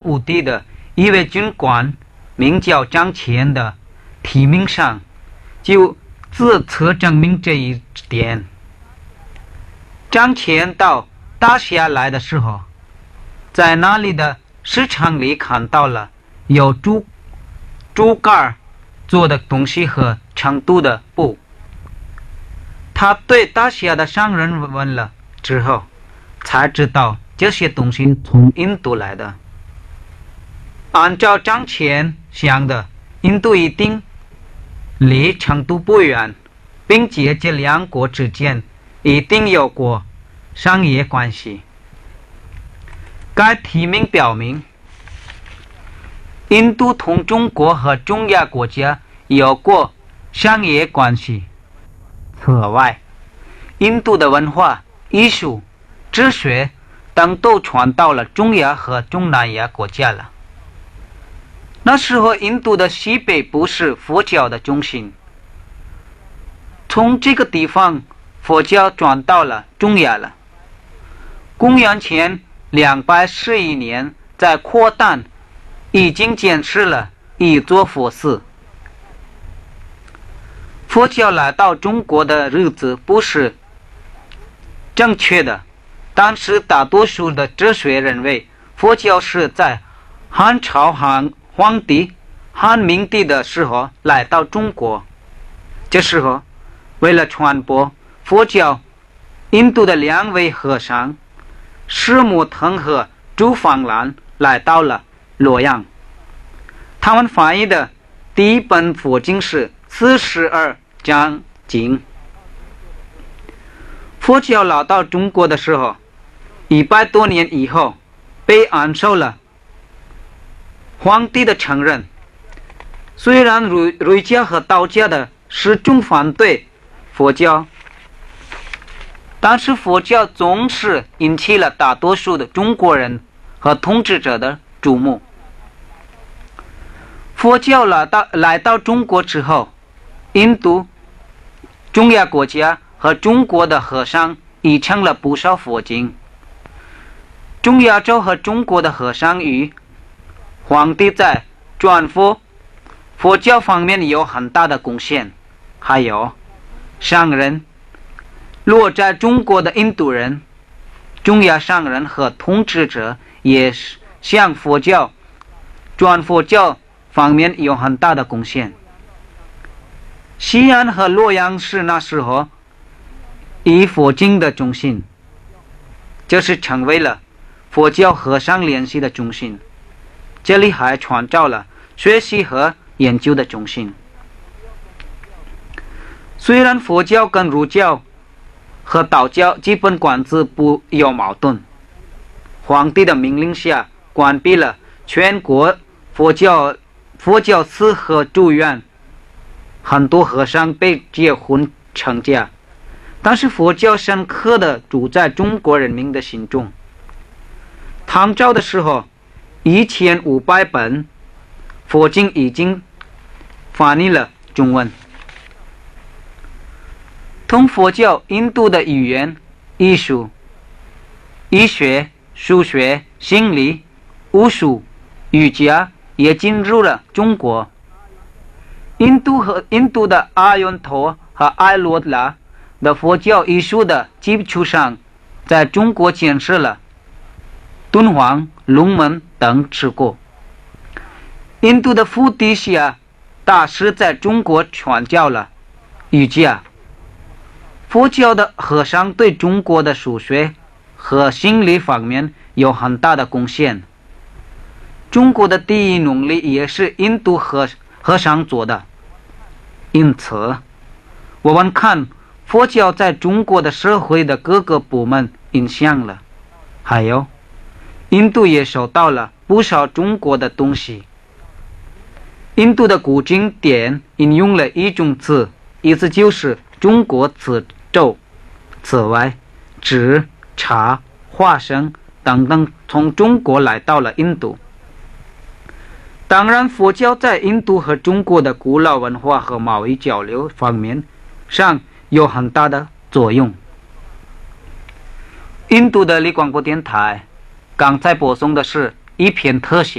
部队的一位军官，名叫张骞的题名上就自测证明这一点。张骞到大西亚来的时候，在那里的市场里看到了有竹竿做的东西和成都的布。他对大西亚的商人问了之后，才知道这些东西从印度来的。按照张骞想的，印度一定离成都不远，并且这两国之间一定有过商业关系。该题名表明，印度同中国和中亚国家有过商业关系。此外，印度的文化、艺术、哲学等都传到了中亚和中南亚国家了。那时候印度的西北部是佛教的中心，从这个地方佛教转到了中亚了。公元前211年，在扩旦已经建设了一座佛寺。佛教来到中国的日子不是正确的，但是大多数的哲学认为佛教是在汉朝皇帝汉明帝的时候来到中国。这时候为了传播佛教，印度的2位和尚释木腾和朱芳兰来到了洛阳。他们翻译的第一本佛经是42章经。佛教来到中国的时候，100多年以后被按受了皇帝的承认。虽然儒家和道家的始终反对佛教，但是佛教总是引起了大多数的中国人和统治者的注目。佛教来到中国之后，印度、中亚国家和中国的和尚译成了不少佛经。中亚洲和中国的和尚与皇帝在传佛教方面有很大的贡献。还有商人，落在中国的印度人、中亚商人和统治者也向传佛教方面有很大的贡献。西安和洛阳是那时候译佛经的中心，这是成为了佛教和尚联系的中心。这里还创造了学习和研究的中心。虽然佛教跟儒教和道教基本管制不有矛盾，皇帝的命令下关闭了全国佛教寺和住院，很多和尚被结婚成家，但是佛教深刻地住在中国人民的心中。唐朝的时候，1500本佛经已经翻译了中文。同佛教，印度的语言、艺术、医学、数学、心理、武术、瑜伽也进入了中国。印度的阿尤陀和艾罗拉的佛教艺术的基础上，在中国建设了敦煌、龙门等治国。印度的伏地西亚大师在中国传教了瑜伽。佛教的和尚对中国的数学和心理方面有很大的贡献。中国的第一农历也是印度和尚做的。因此，我们看佛教在中国的社会的各个部门影响了。还有，印度也收到了不少中国的东西。印度的古经典引用了一种词，意思就是中国词咒。此外，纸、茶、花生等等从中国来到了印度。当然，佛教在印度和中国的古老文化和贸易交流方面上有很大的作用。印度的李广播电台刚才播送的是一篇特写。